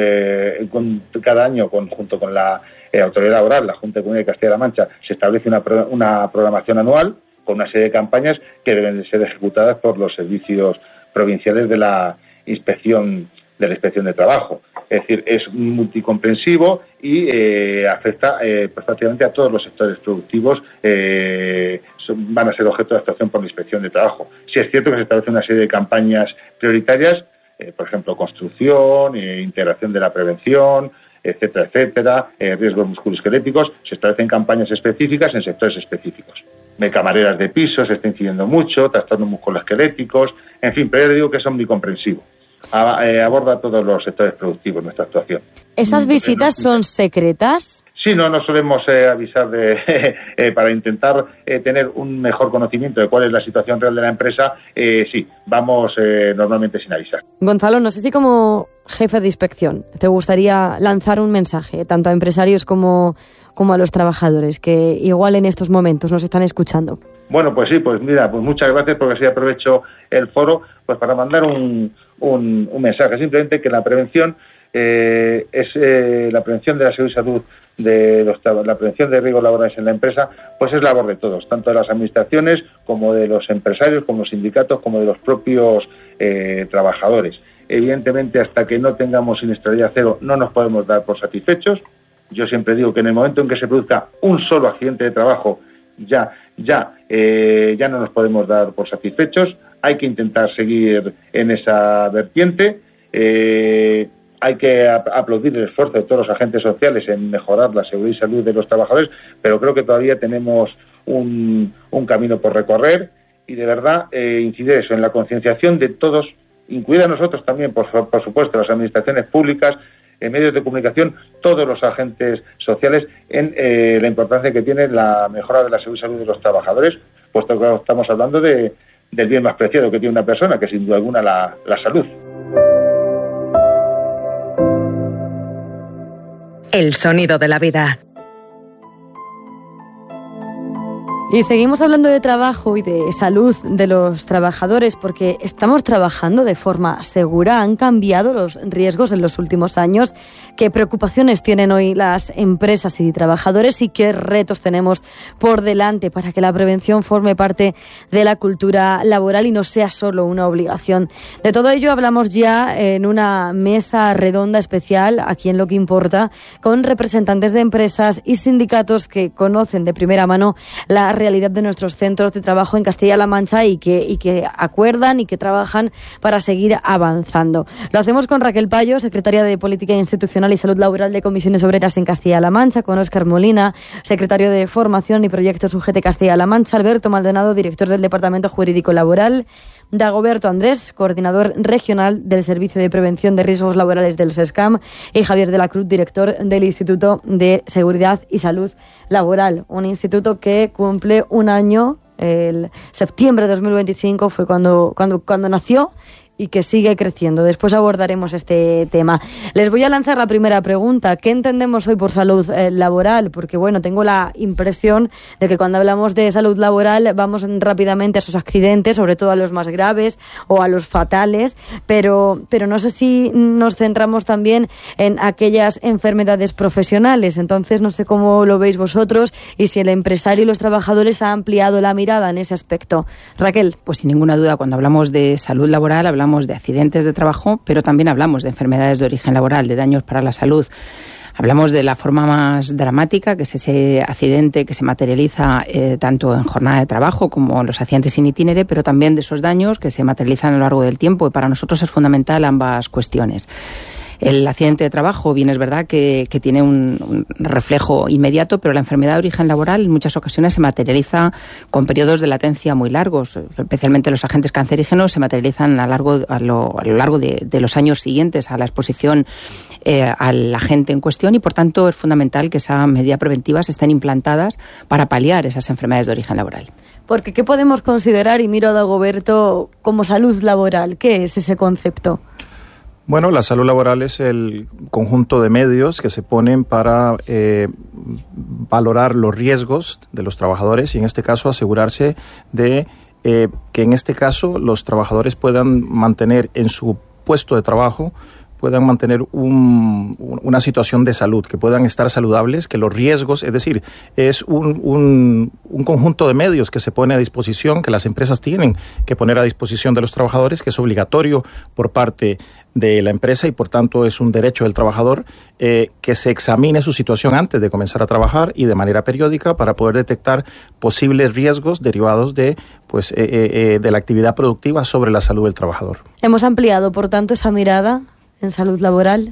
uh, con, cada año, con, junto con la eh, Autoridad Laboral, la Junta de Comunidad de Castilla-La Mancha, se establece una, una programación anual con una serie de campañas que deben de ser ejecutadas por los servicios provinciales de la Inspección de la Inspección de Trabajo. Es decir, es multicomprensivo y eh, afecta eh, pues, prácticamente a todos los sectores productivos. Eh, son, van a ser objeto de actuación por la Inspección de Trabajo. Sí es cierto que se establece una serie de campañas prioritarias, eh, por ejemplo, construcción, eh, integración de la prevención, etcétera, etcétera, eh, riesgos musculoesqueléticos. Se establecen campañas específicas en sectores específicos. De camareras de pisos se está incidiendo mucho, trastornos musculoesqueléticos, en fin, pero yo digo que es omnicomprensivo. A, eh, aborda todos los sectores productivos nuestra actuación. ¿Esas visitas son secretas? Sí, no, no solemos eh, avisar de, eh, para intentar eh, tener un mejor conocimiento de cuál es la situación real de la empresa. Eh, sí, vamos eh, normalmente sin avisar. Gonzalo, no sé si como jefe de inspección te gustaría lanzar un mensaje tanto a empresarios como, como a los trabajadores que igual en estos momentos nos están escuchando. Bueno, pues sí, pues mira, pues muchas gracias porque así aprovecho el foro pues para mandar un, un, un mensaje. Simplemente que la prevención eh, es eh, la prevención de la salud y salud de los, la prevención de riesgos laborales en la empresa, pues es labor de todos, tanto de las administraciones como de los empresarios, como los sindicatos, como de los propios eh, trabajadores. Evidentemente, hasta que no tengamos siniestralidad cero, no nos podemos dar por satisfechos. Yo siempre digo que en el momento en que se produzca un solo accidente de trabajo, ya ya eh, ya no nos podemos dar por satisfechos. Hay que intentar seguir en esa vertiente. Eh, hay que aplaudir el esfuerzo de todos los agentes sociales en mejorar la seguridad y salud de los trabajadores, pero creo que todavía tenemos un, un camino por recorrer y de verdad eh, incidir eso en la concienciación de todos, incluida nosotros también, por, por supuesto, las administraciones públicas, en medios de comunicación, todos los agentes sociales en eh, la importancia que tiene la mejora de la seguridad y salud de los trabajadores, puesto que estamos hablando de, del bien más preciado que tiene una persona, que sin duda alguna la, la salud. El sonido de la vida. Y seguimos hablando de trabajo y de salud de los trabajadores porque estamos trabajando de forma segura. Han cambiado los riesgos en los últimos años. ¿Qué preocupaciones tienen hoy las empresas y trabajadores y qué retos tenemos por delante para que la prevención forme parte de la cultura laboral y no sea solo una obligación? De todo ello hablamos ya en una mesa redonda especial, aquí en Lo que Importa, con representantes de empresas y sindicatos que conocen de primera mano la realidad de nuestros centros de trabajo en Castilla-La Mancha y que, y que acuerdan y que trabajan para seguir avanzando. Lo hacemos con Raquel Payo, secretaria de Política Institucional y Salud Laboral de Comisiones Obreras en Castilla-La Mancha, con Óscar Molina, secretario de Formación y Proyectos U G T Castilla-La Mancha, Alberto Maldonado, director del Departamento Jurídico Laboral, Dagoberto Andrés, coordinador regional del Servicio de Prevención de Riesgos Laborales del SESCAM, y Javier de la Cruz, director del Instituto de Seguridad y Salud Laboral, un instituto que cumple un año, el septiembre de dos mil veinticinco fue cuando, cuando, cuando nació, y que sigue creciendo. Después abordaremos este tema. Les voy a lanzar la primera pregunta. ¿Qué entendemos hoy por salud eh, laboral? Porque, bueno, tengo la impresión de que cuando hablamos de salud laboral vamos rápidamente a esos accidentes, sobre todo a los más graves o a los fatales, pero, pero no sé si nos centramos también en aquellas enfermedades profesionales. Entonces, no sé cómo lo veis vosotros y si el empresario y los trabajadores han ampliado la mirada en ese aspecto. Raquel. Pues sin ninguna duda, cuando hablamos de salud laboral, hablamos de accidentes de trabajo, pero también hablamos de enfermedades de origen laboral, de daños para la salud. Hablamos de la forma más dramática, que es ese accidente que se materializa eh, tanto en jornada de trabajo como en los accidentes in itinere, pero también de esos daños que se materializan a lo largo del tiempo, y para nosotros es fundamental ambas cuestiones. El accidente de trabajo, bien es verdad que, que tiene un, un reflejo inmediato, pero la enfermedad de origen laboral en muchas ocasiones se materializa con periodos de latencia muy largos. Especialmente los agentes cancerígenos se materializan a, largo, a, lo, a lo largo de, de los años siguientes a la exposición eh, al agente en cuestión, y por tanto es fundamental que esas medidas preventivas estén implantadas para paliar esas enfermedades de origen laboral. Porque ¿qué podemos considerar, y miro a Dagoberto, como salud laboral? ¿Qué es ese concepto? Bueno, la salud laboral es el conjunto de medios que se ponen para eh, valorar los riesgos de los trabajadores y en este caso asegurarse de eh, que en este caso los trabajadores puedan mantener en su puesto de trabajo puedan mantener un, una situación de salud, que puedan estar saludables, que los riesgos, es decir, es un, un, un conjunto de medios que se pone a disposición, que las empresas tienen que poner a disposición de los trabajadores, que es obligatorio por parte de la empresa y por tanto es un derecho del trabajador eh, que se examine su situación antes de comenzar a trabajar y de manera periódica para poder detectar posibles riesgos derivados de pues eh, eh, de la actividad productiva sobre la salud del trabajador. ¿Hemos ampliado, por tanto, esa mirada en salud laboral?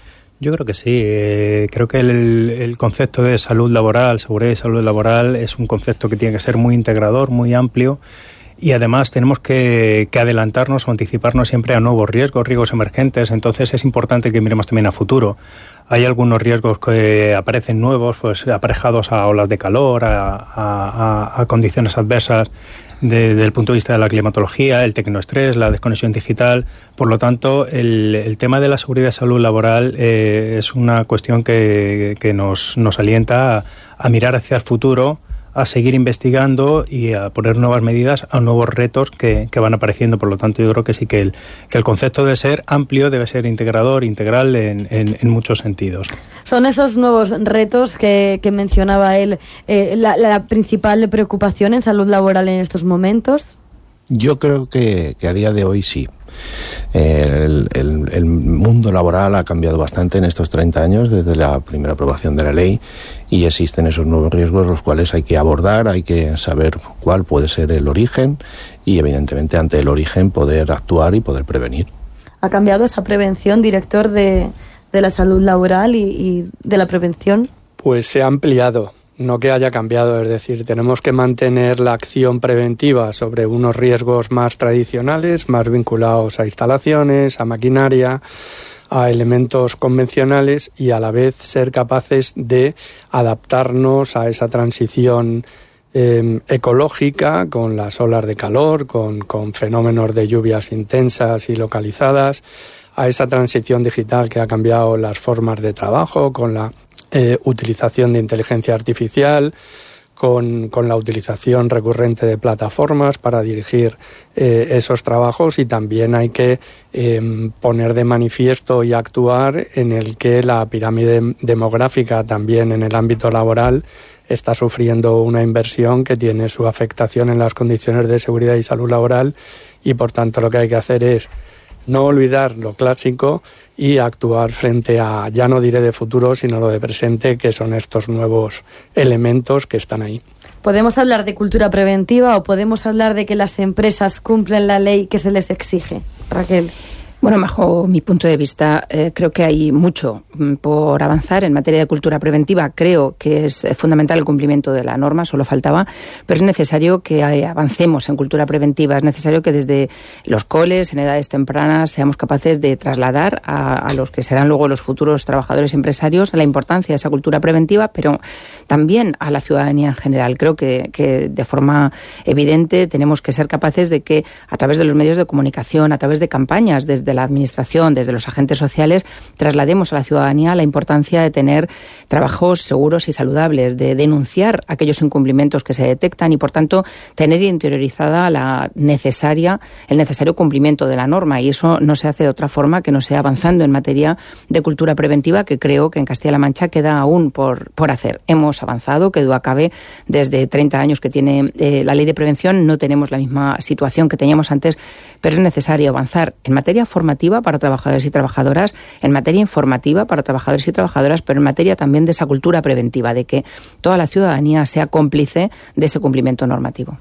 Yo creo que sí. Eh, creo que el, el concepto de salud laboral, seguridad y salud laboral es un concepto que tiene que ser muy integrador, muy amplio. Y además tenemos que, que adelantarnos o anticiparnos siempre a nuevos riesgos, riesgos emergentes. Entonces es importante que miremos también a futuro. Hay algunos riesgos que aparecen nuevos, pues aparejados a olas de calor, a, a, a condiciones adversas de, desde el punto de vista de la climatología, el tecnoestrés, la desconexión digital. Por lo tanto, el, el tema de la seguridad y salud laboral eh, es una cuestión que, que nos, nos alienta a, a mirar hacia el futuro, a seguir investigando y a poner nuevas medidas a nuevos retos que, que van apareciendo. Por lo tanto, yo creo que sí que el, que el concepto debe ser amplio, debe ser integrador, integral en, en, en muchos sentidos. ¿Son esos nuevos retos que, que mencionaba él eh, la, la principal preocupación en salud laboral en estos momentos? Yo creo que, que a día de hoy sí. El, el, el mundo laboral ha cambiado bastante en estos treinta años desde la primera aprobación de la ley y existen esos nuevos riesgos los cuales hay que abordar, hay que saber cuál puede ser el origen y evidentemente ante el origen poder actuar y poder prevenir. ¿Ha cambiado esa prevención, director de, de la salud laboral y, y de la prevención? Pues se ha ampliado. No que haya cambiado, es decir, tenemos que mantener la acción preventiva sobre unos riesgos más tradicionales, más vinculados a instalaciones, a maquinaria, a elementos convencionales y a la vez ser capaces de adaptarnos a esa transición eh, ecológica con las olas de calor, con, con fenómenos de lluvias intensas y localizadas, a esa transición digital que ha cambiado las formas de trabajo, con la eh, utilización de inteligencia artificial, con, con la utilización recurrente de plataformas para dirigir eh, esos trabajos, y también hay que eh, poner de manifiesto y actuar en el que la pirámide demográfica también en el ámbito laboral está sufriendo una inversión que tiene su afectación en las condiciones de seguridad y salud laboral, y por tanto lo que hay que hacer es no olvidar lo clásico y actuar frente a, ya no diré de futuro, sino lo de presente, que son estos nuevos elementos que están ahí. ¿Podemos hablar de cultura preventiva o podemos hablar de que las empresas cumplen la ley que se les exige? Raquel. Bueno, bajo mi punto de vista, eh, creo que hay mucho por avanzar en materia de cultura preventiva. Creo que es fundamental el cumplimiento de la norma, solo faltaba, pero es necesario que avancemos en cultura preventiva. Es necesario que desde los coles, en edades tempranas, seamos capaces de trasladar a, a los que serán luego los futuros trabajadores y empresarios la importancia de esa cultura preventiva, pero también a la ciudadanía en general. Creo que, que de forma evidente tenemos que ser capaces de que a través de los medios de comunicación, a través de campañas desde de la Administración, desde los agentes sociales, traslademos a la ciudadanía la importancia de tener trabajos seguros y saludables, de denunciar aquellos incumplimientos que se detectan y, por tanto, tener interiorizada la necesaria, el necesario cumplimiento de la norma. Y eso no se hace de otra forma que no sea avanzando en materia de cultura preventiva, que creo que en Castilla-La Mancha queda aún por, por hacer. Hemos avanzado, que duda cabe, desde treinta años que tiene eh, la ley de prevención, no tenemos la misma situación que teníamos antes, pero es necesario avanzar en materia formativa para trabajadores y trabajadoras, en materia informativa para trabajadores y trabajadoras, pero en materia también de esa cultura preventiva, de que toda la ciudadanía sea cómplice de ese cumplimiento normativo.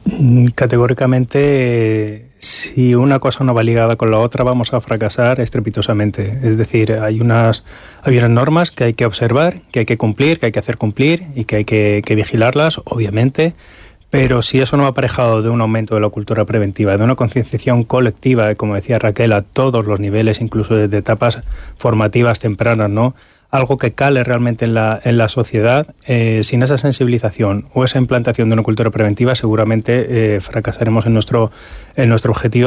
Categóricamente, si una cosa no va ligada con la otra, vamos a fracasar estrepitosamente. Es decir, hay unas, hay unas normas que hay que observar, que hay que cumplir, que hay que hacer cumplir y que hay que, que vigilarlas, obviamente. Pero si eso no va aparejado de un aumento de la cultura preventiva, de una concienciación colectiva, como decía Raquel, a todos los niveles, incluso desde etapas formativas tempranas, ¿no? Algo que cale realmente en la, en la sociedad, eh, sin esa sensibilización o esa implantación de una cultura preventiva, seguramente eh, fracasaremos en nuestro, en nuestro objetivo,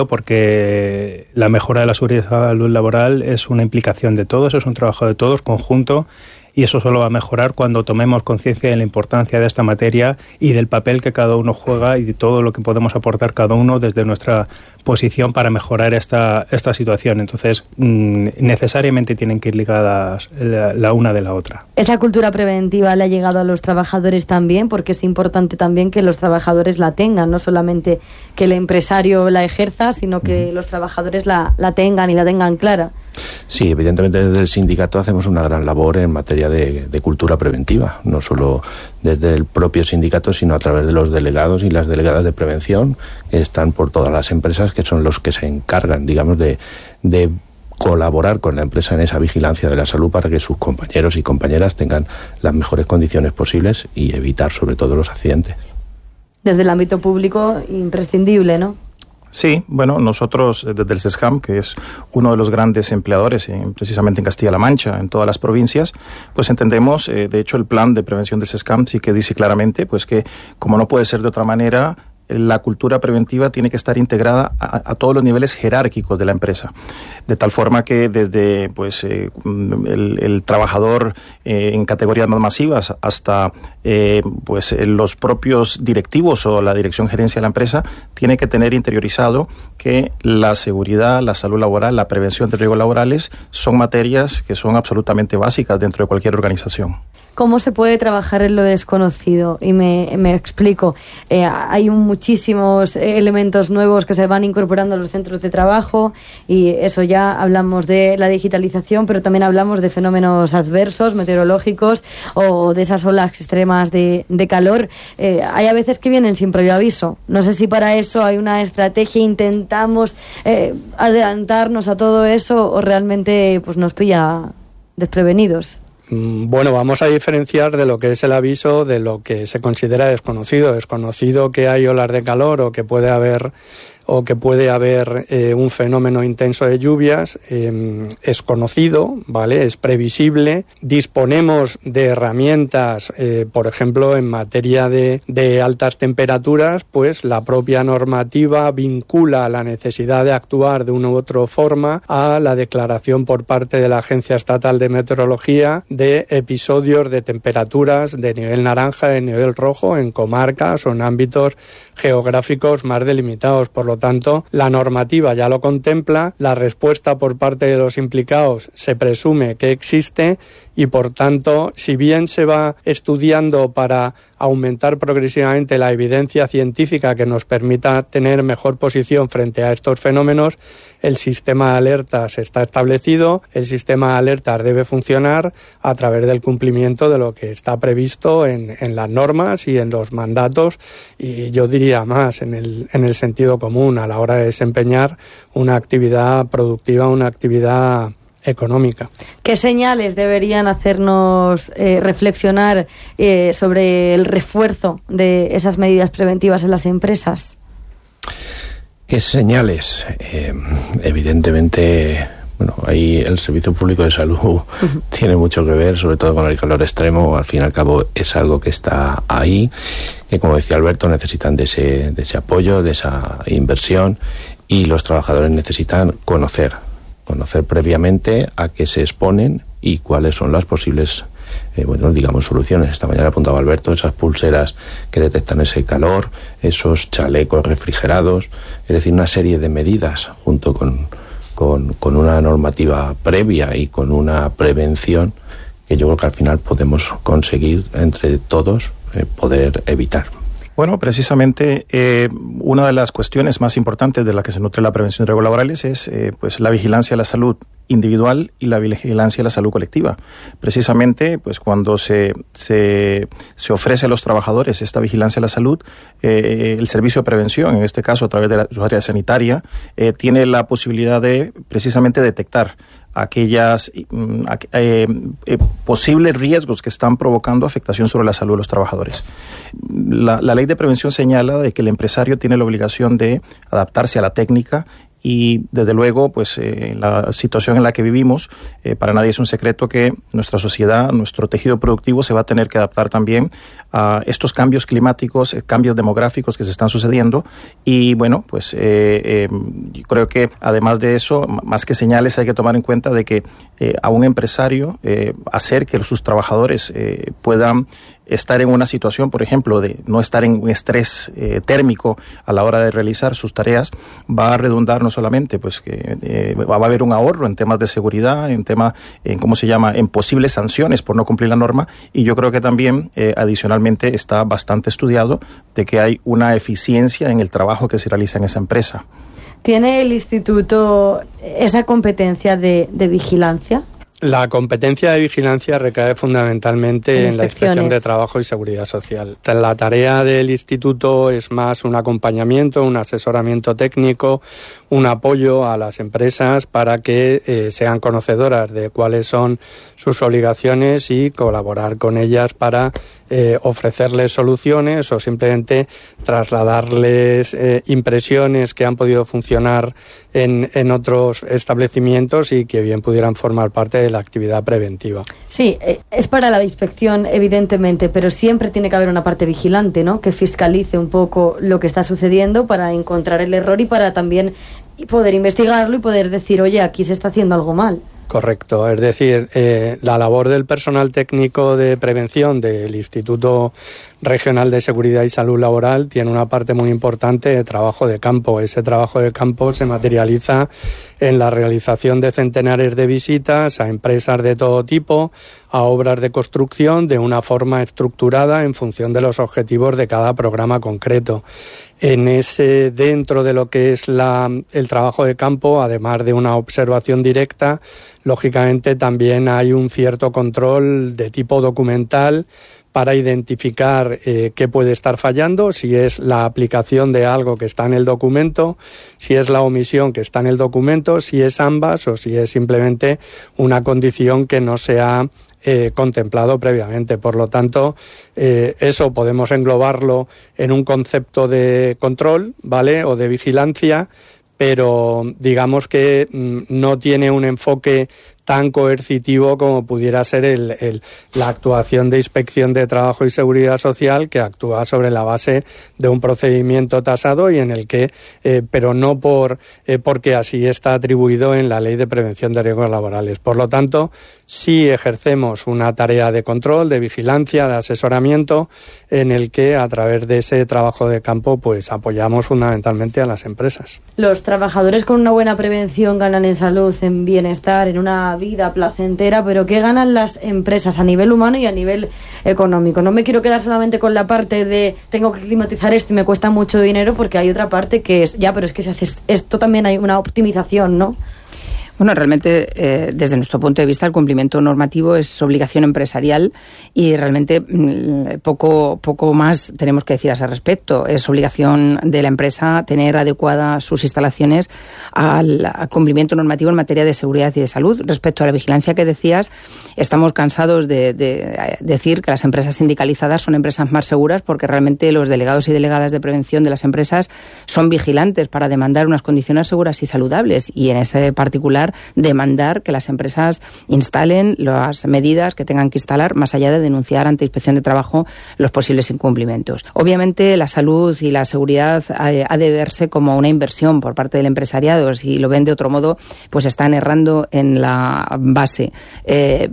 porque la mejora de la seguridad y salud laboral es una implicación de todos, es un trabajo de todos, conjunto. Y eso solo va a mejorar cuando tomemos conciencia de la importancia de esta materia y del papel que cada uno juega y de todo lo que podemos aportar cada uno desde nuestra posición para mejorar esta, esta situación. Entonces, mmm, necesariamente tienen que ir ligadas la, la una de la otra. ¿Esa cultura preventiva le ha llegado a los trabajadores también? Porque es importante también que los trabajadores la tengan, no solamente que el empresario la ejerza, sino que los trabajadores la, la tengan y la tengan clara. Sí, evidentemente desde el sindicato hacemos una gran labor en materia de, de cultura preventiva, no solo desde el propio sindicato, sino a través de los delegados y las delegadas de prevención que están por todas las empresas, que son los que se encargan, digamos, de, de colaborar con la empresa en esa vigilancia de la salud para que sus compañeros y compañeras tengan las mejores condiciones posibles y evitar sobre todo los accidentes. Desde el ámbito público, imprescindible, ¿no? Sí, bueno, nosotros desde el SESCAM, que es uno de los grandes empleadores en, precisamente en Castilla-La Mancha, en todas las provincias, pues entendemos, eh, de hecho el plan de prevención del SESCAM sí que dice claramente pues que, como no puede ser de otra manera, la cultura preventiva tiene que estar integrada a, a todos los niveles jerárquicos de la empresa, de tal forma que desde pues eh, el, el trabajador eh, en categorías más masivas hasta eh, pues los propios directivos o la dirección gerencia de la empresa tiene que tener interiorizado que la seguridad, la salud laboral, la prevención de riesgos laborales son materias que son absolutamente básicas dentro de cualquier organización. ¿Cómo se puede trabajar en lo desconocido? Y me, me explico. Eh, hay un, muchísimos elementos nuevos que se van incorporando a los centros de trabajo y eso ya hablamos de la digitalización, pero también hablamos de fenómenos adversos, meteorológicos o de esas olas extremas de, de calor. Eh, hay a veces que vienen sin previo aviso. No sé si para eso hay una estrategia, intentamos eh, adelantarnos a todo eso o realmente pues nos pilla desprevenidos. Bueno, vamos a diferenciar de lo que es el aviso de lo que se considera desconocido. Desconocido que hay olas de calor o que puede haber o que puede haber eh, un fenómeno intenso de lluvias, eh, es conocido, ¿vale? Es previsible. Disponemos de herramientas, eh, por ejemplo, en materia de, de altas temperaturas, pues la propia normativa vincula la necesidad de actuar de una u otra forma a la declaración por parte de la Agencia Estatal de Meteorología de episodios de temperaturas de nivel naranja, de nivel rojo, en comarcas o en ámbitos geográficos más delimitados. Por lo tanto, la normativa ya lo contempla, la respuesta por parte de los implicados se presume que existe y por tanto, si bien se va estudiando para aumentar progresivamente la evidencia científica que nos permita tener mejor posición frente a estos fenómenos, el sistema de alertas está establecido, el sistema de alertas debe funcionar a través del cumplimiento de lo que está previsto en, en las normas y en los mandatos, y yo diría más en el, en el sentido común a la hora de desempeñar una actividad productiva, una actividad económica. ¿Qué señales deberían hacernos eh, reflexionar eh, sobre el refuerzo de esas medidas preventivas en las empresas? ¿Qué señales? Eh, evidentemente, bueno, ahí el Servicio Público de Salud uh-huh. tiene mucho que ver, sobre todo con el calor extremo. Al fin y al cabo es algo que está ahí, que como decía Alberto, necesitan de ese, de ese apoyo, de esa inversión, y los trabajadores necesitan conocer, conocer previamente a qué se exponen y cuáles son las posibles Eh, bueno, digamos, soluciones. Esta mañana apuntaba Alberto, esas pulseras que detectan ese calor, esos chalecos refrigerados, es decir, una serie de medidas junto con, con, con una normativa previa y con una prevención que yo creo que al final podemos conseguir entre todos eh, poder evitar. Bueno, precisamente eh, una de las cuestiones más importantes de la que se nutre la prevención de riesgos laborales es eh, pues la vigilancia de la salud individual y la vigilancia de la salud colectiva. Precisamente, pues cuando se se, se ofrece a los trabajadores esta vigilancia de la salud, eh, el servicio de prevención, en este caso a través de la, su área sanitaria, eh, tiene la posibilidad de precisamente detectar aquellas eh, eh, posibles riesgos que están provocando afectación sobre la salud de los trabajadores. La, la ley de prevención señala de que el empresario tiene la obligación de adaptarse a la técnica y, desde luego, pues eh, la situación en la que vivimos, eh, para nadie es un secreto que nuestra sociedad, nuestro tejido productivo se va a tener que adaptar también a estos cambios climáticos, eh, cambios demográficos que se están sucediendo y, bueno, pues eh, eh, yo creo que, además de eso, más que señales, hay que tomar en cuenta de que eh, a un empresario eh, hacer que sus trabajadores eh, puedan estar en una situación, por ejemplo, de no estar en un estrés eh, térmico a la hora de realizar sus tareas, va a redundar no solamente pues que eh, va a haber un ahorro en temas de seguridad, en temas, en cómo se llama, en posibles sanciones por no cumplir la norma, y yo creo que también eh, adicionalmente está bastante estudiado de que hay una eficiencia en el trabajo que se realiza en esa empresa. ¿Tiene el instituto esa competencia de, de vigilancia? La competencia de vigilancia recae fundamentalmente en la Inspección de Trabajo y Seguridad Social. La tarea del instituto es más un acompañamiento, un asesoramiento técnico, un apoyo a las empresas para que eh, sean conocedoras de cuáles son sus obligaciones y colaborar con ellas para eh, ofrecerles soluciones o simplemente trasladarles eh, impresiones que han podido funcionar en, en otros establecimientos y que bien pudieran formar parte de la actividad preventiva. Sí, es para la inspección, evidentemente, pero siempre tiene que haber una parte vigilante, ¿no?, que fiscalice un poco lo que está sucediendo para encontrar el error y para también poder investigarlo y poder decir, oye, aquí se está haciendo algo mal. Correcto, es decir, eh, la labor del personal técnico de prevención del Instituto Regional de Seguridad y Salud Laboral tiene una parte muy importante de trabajo de campo. Ese trabajo de campo se materializa en la realización de centenares de visitas a empresas de todo tipo, a obras de construcción de una forma estructurada en función de los objetivos de cada programa concreto. En ese, dentro de lo que es la, el trabajo de campo, además de una observación directa, lógicamente también hay un cierto control de tipo documental para identificar eh, qué puede estar fallando, si es la aplicación de algo que está en el documento, si es la omisión que está en el documento, si es ambas o si es simplemente una condición que no se ha Eh, contemplado previamente. Por lo tanto, eh, eso podemos englobarlo en un concepto de control, ¿vale?, o de vigilancia, pero digamos que mm, no tiene un enfoque tan coercitivo como pudiera ser el, el, la actuación de Inspección de Trabajo y Seguridad Social, que actúa sobre la base de un procedimiento tasado y en el que, eh, pero no por eh, porque así está atribuido en la Ley de Prevención de Riesgos Laborales. Por lo tanto, sí ejercemos una tarea de control, de vigilancia, de asesoramiento, en el que a través de ese trabajo de campo, pues apoyamos fundamentalmente a las empresas. Los trabajadores con una buena prevención ganan en salud, en bienestar, en una vida placentera, pero ¿qué ganan las empresas a nivel humano y a nivel económico? No me quiero quedar solamente con la parte de tengo que climatizar esto y me cuesta mucho dinero, porque hay otra parte que es, ya, pero es que se hace esto también hay una optimización, ¿no? Bueno, realmente, eh, desde nuestro punto de vista, el cumplimiento normativo es obligación empresarial y realmente mmm, poco, poco más tenemos que decir a ese respecto. Es obligación de la empresa tener adecuadas sus instalaciones al, al cumplimiento normativo en materia de seguridad y de salud. Respecto a la vigilancia que decías, estamos cansados de, de decir que las empresas sindicalizadas son empresas más seguras, porque realmente los delegados y delegadas de prevención de las empresas son vigilantes para demandar unas condiciones seguras y saludables, y en ese particular demandar que las empresas instalen las medidas que tengan que instalar, más allá de denunciar ante Inspección de Trabajo los posibles incumplimientos. Obviamente, la salud y la seguridad ha, ha de verse como una inversión por parte del empresariado. Si lo ven de otro modo, pues están errando en la base. Eh,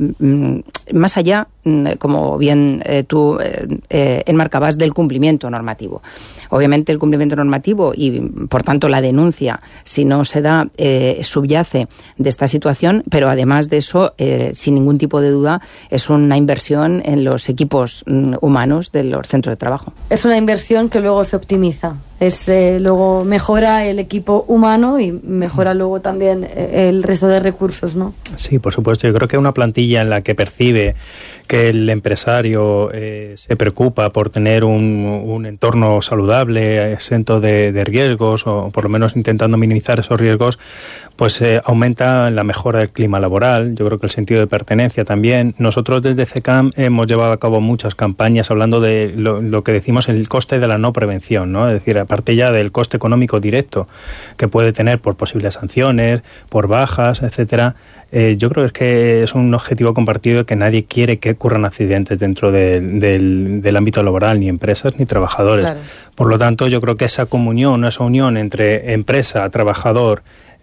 más allá, como bien eh, tú eh, eh, enmarcabas, del cumplimiento normativo. Obviamente el cumplimiento normativo y, por tanto, la denuncia, si no se da, eh, subyace de esta situación, pero además de eso, eh, sin ningún tipo de duda, es una inversión en los equipos mm, humanos de los centros de trabajo. Es una inversión que luego se optimiza. Es, eh, luego mejora el equipo humano y mejora luego también eh, el resto de recursos, ¿no? Sí, por supuesto. Yo creo que una plantilla en la que percibe que el empresario eh, se preocupa por tener un, un entorno saludable, exento de, de riesgos, o por lo menos intentando minimizar esos riesgos, pues eh, aumenta la mejora del clima laboral. Yo creo que el sentido de pertenencia también. Nosotros desde C E C A M hemos llevado a cabo muchas campañas hablando de lo, lo que decimos el coste de la no prevención, ¿no? Es decir, aparte ya del coste económico directo que puede tener por posibles sanciones, por bajas, etcétera. Eh, yo creo que es un objetivo compartido, que nadie quiere que ocurran accidentes dentro de, del, del ámbito laboral, ni empresas ni trabajadores. Claro. Por lo tanto, yo creo que esa comunión, esa unión entre empresa, trabajador,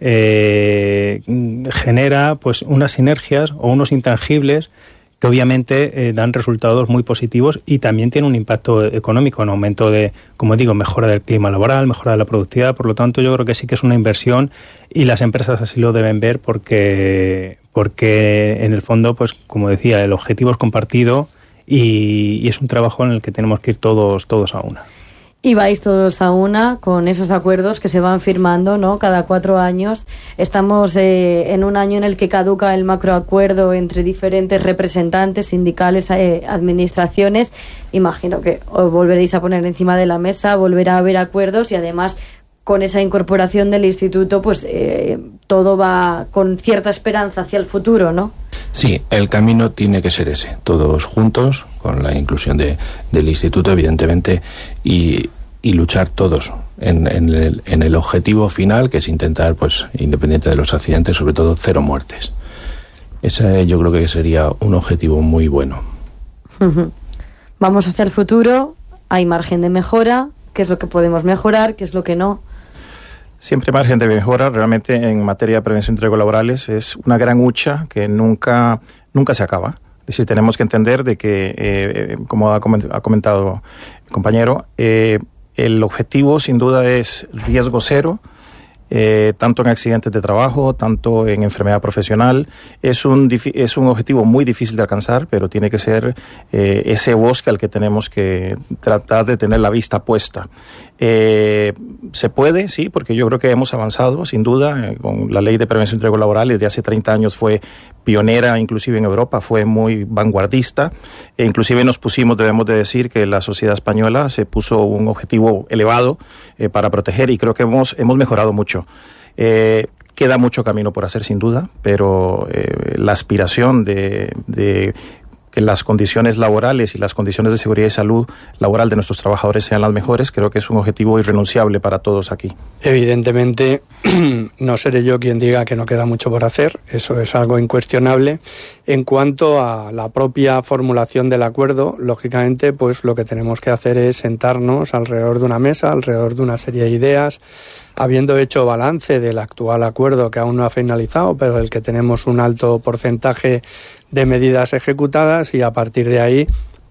eh, genera pues unas sinergias o unos intangibles que obviamente eh, dan resultados muy positivos, y también tiene un impacto económico en aumento de, como digo, mejora del clima laboral, mejora de la productividad. Por lo tanto, yo creo que sí que es una inversión, y las empresas así lo deben ver, porque porque en el fondo, pues como decía, el objetivo es compartido y, y es un trabajo en el que tenemos que ir todos todos a una. Y vais todos a una con esos acuerdos que se van firmando, ¿no? Cada cuatro años. Estamos eh, en un año en el que caduca el macroacuerdo entre diferentes representantes sindicales, eh, administraciones. Imagino que os volveréis a poner encima de la mesa, volverá a haber acuerdos, y además con esa incorporación del instituto, pues eh, todo va con cierta esperanza hacia el futuro, ¿no? Sí, el camino tiene que ser ese, todos juntos, con la inclusión de, del instituto, evidentemente, y, y luchar todos en, en, el, en el objetivo final, que es intentar, pues, independiente de los accidentes, sobre todo cero muertes. Ese yo creo que sería un objetivo muy bueno. Uh-huh. Vamos hacia el futuro, hay margen de mejora. ¿Qué es lo que podemos mejorar? ¿Qué es lo que no? Siempre margen de mejora. Realmente, en materia de prevención de riesgos laborales, es una gran hucha que nunca, nunca se acaba. Es decir, tenemos que entender de que, eh, como ha comentado el compañero, eh, el objetivo sin duda es riesgo cero, eh, tanto en accidentes de trabajo, tanto en enfermedad profesional. Es un, es un objetivo muy difícil de alcanzar, pero tiene que ser eh, ese bosque al que tenemos que tratar de tener la vista puesta. Eh, se puede, sí, porque yo creo que hemos avanzado, sin duda, eh, con la Ley de Prevención de Riesgos Laborales de hace treinta años fue pionera, inclusive en Europa, fue muy vanguardista, e inclusive nos pusimos, debemos de decir, que la sociedad española se puso un objetivo elevado eh, para proteger, y creo que hemos, hemos mejorado mucho. Eh, queda mucho camino por hacer, sin duda, pero eh, la aspiración de, de que las condiciones laborales y las condiciones de seguridad y salud laboral de nuestros trabajadores sean las mejores, creo que es un objetivo irrenunciable para todos aquí. Evidentemente, no seré yo quien diga que no queda mucho por hacer, eso es algo incuestionable. En cuanto a la propia formulación del acuerdo, lógicamente, pues lo que tenemos que hacer es sentarnos alrededor de una mesa, alrededor de una serie de ideas, habiendo hecho balance del actual acuerdo, que aún no ha finalizado, pero del que tenemos un alto porcentaje de medidas ejecutadas, y a partir de ahí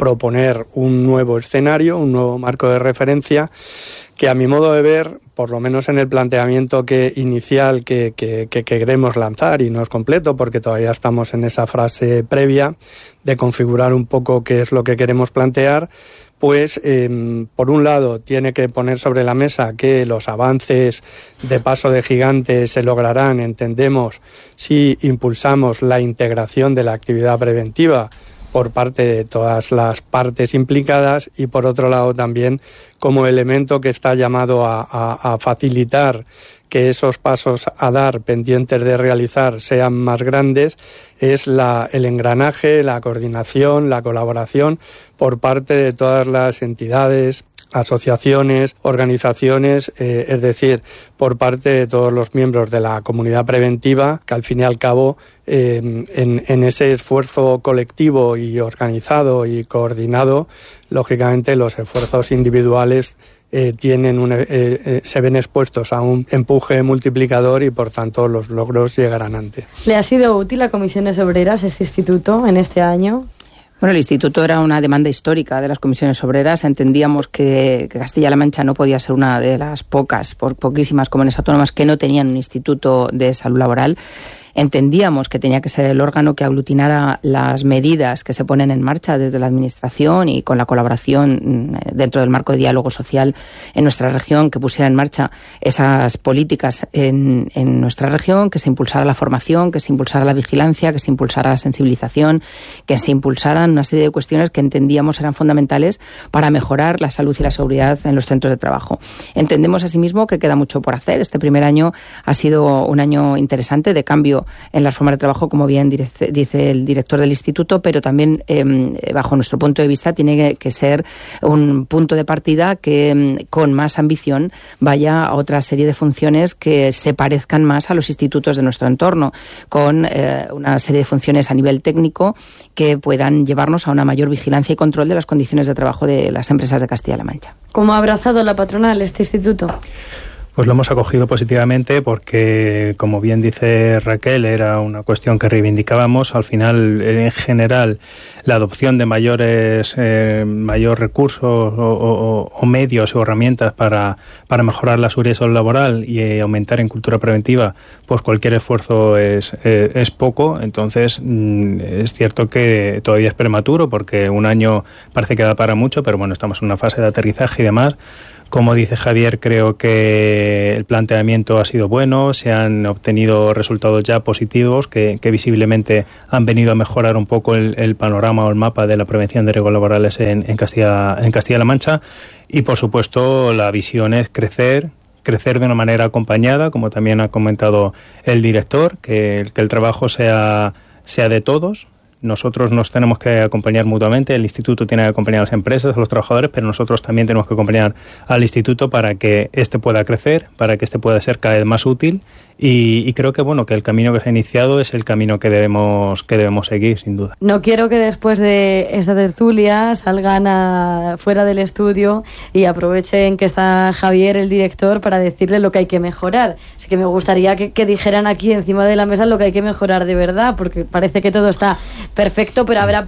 proponer un nuevo escenario, un nuevo marco de referencia que, a mi modo de ver, por lo menos en el planteamiento que inicial que, que, que queremos lanzar, y no es completo porque todavía estamos en esa fase previa de configurar un poco qué es lo que queremos plantear, pues eh, por un lado tiene que poner sobre la mesa que los avances de paso de gigante se lograrán, entendemos, si impulsamos la integración de la actividad preventiva por parte de todas las partes implicadas, y por otro lado también como elemento que está llamado a, a, a facilitar que esos pasos a dar pendientes de realizar sean más grandes, es la, el engranaje, la coordinación, la colaboración por parte de todas las entidades, asociaciones, organizaciones, eh, es decir, por parte de todos los miembros de la comunidad preventiva, que al fin y al cabo eh, en, en ese esfuerzo colectivo y organizado y coordinado, lógicamente los esfuerzos individuales Eh, tienen un, eh, eh, se ven expuestos a un empuje multiplicador y por tanto los logros llegarán antes. ¿Le ha sido útil a Comisiones Obreras este instituto en este año? Bueno, el instituto era una demanda histórica de las comisiones obreras. Entendíamos que, que Castilla-La Mancha no podía ser una de las pocas, por poquísimas comunidades autónomas que no tenían un instituto de salud laboral. Entendíamos que tenía que ser el órgano que aglutinara las medidas que se ponen en marcha desde la Administración y con la colaboración dentro del marco de diálogo social en nuestra región, que pusiera en marcha esas políticas en, en nuestra región, que se impulsara la formación, que se impulsara la vigilancia, que se impulsara la sensibilización, que se impulsaran una serie de cuestiones que entendíamos eran fundamentales para mejorar la salud y la seguridad en los centros de trabajo. Entendemos asimismo que queda mucho por hacer. Este primer año ha sido un año interesante de cambio en las formas de trabajo, como bien dice, dice el director del instituto, pero también, eh, bajo nuestro punto de vista, tiene que, que ser un punto de partida que, con más ambición, vaya a otra serie de funciones que se parezcan más a los institutos de nuestro entorno, con eh, una serie de funciones a nivel técnico que puedan llevarnos a una mayor vigilancia y control de las condiciones de trabajo de las empresas de Castilla-La Mancha. ¿Cómo ha abrazado la patronal este instituto? Pues lo hemos acogido positivamente porque, como bien dice Raquel, era una cuestión que reivindicábamos. Al final, en general, la adopción de mayores eh, mayor recursos o, o, o medios o herramientas para, para mejorar la seguridad y salud laboral y eh, aumentar en cultura preventiva, pues cualquier esfuerzo es, eh, es poco. Entonces, mm, es cierto que todavía es prematuro porque un año parece que da para mucho, pero bueno, estamos en una fase de aterrizaje y demás. Como dice Javier, creo que el planteamiento ha sido bueno, se han obtenido resultados ya positivos que, que visiblemente han venido a mejorar un poco el, el panorama o el mapa de la prevención de riesgos laborales en, en Castilla, en Castilla-La Mancha, y por supuesto la visión es crecer, crecer de una manera acompañada, como también ha comentado el director, que, que el trabajo sea, sea de todos. Nosotros nos tenemos que acompañar mutuamente, el instituto tiene que acompañar a las empresas, a los trabajadores, pero nosotros también tenemos que acompañar al instituto para que éste pueda crecer, para que éste pueda ser cada vez más útil, y, y creo que bueno que el camino que se ha iniciado es el camino que debemos que debemos seguir, sin duda. No quiero que después de esta tertulia salgan a, fuera del estudio y aprovechen que está Javier, el director, para decirle lo que hay que mejorar. Así que me gustaría que, que dijeran aquí encima de la mesa lo que hay que mejorar de verdad, porque parece que todo está perfecto, pero habrá